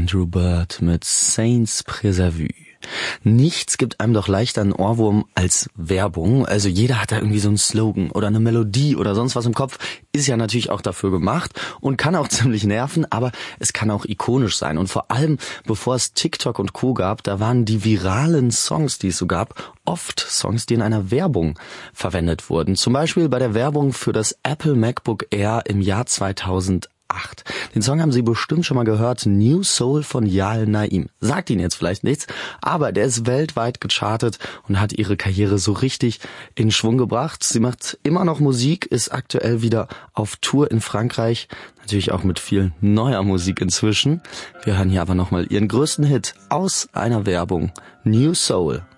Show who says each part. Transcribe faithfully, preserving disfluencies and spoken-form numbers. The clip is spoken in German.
Speaker 1: Andrew Bird mit Saints Présavu. Nichts gibt einem doch leichter einen Ohrwurm als Werbung. Also jeder hat da irgendwie so einen Slogan oder eine Melodie oder sonst was im Kopf. Ist ja natürlich auch dafür gemacht und kann auch ziemlich nerven, aber es kann auch ikonisch sein. Und vor allem, bevor es TikTok und Co. gab, da waren die viralen Songs, die es so gab, oft Songs, die in einer Werbung verwendet wurden. Zum Beispiel bei der Werbung für das Apple MacBook Air im Jahr zweitausendacht. Den Song haben Sie bestimmt schon mal gehört, New Soul von Yael Naim. Sagt Ihnen jetzt vielleicht nichts, aber der ist weltweit gechartet und hat ihre Karriere so richtig in Schwung gebracht. Sie macht immer noch Musik, ist aktuell wieder auf Tour in Frankreich, natürlich auch mit viel neuer Musik inzwischen. Wir hören hier aber nochmal ihren größten Hit aus einer Werbung, New Soul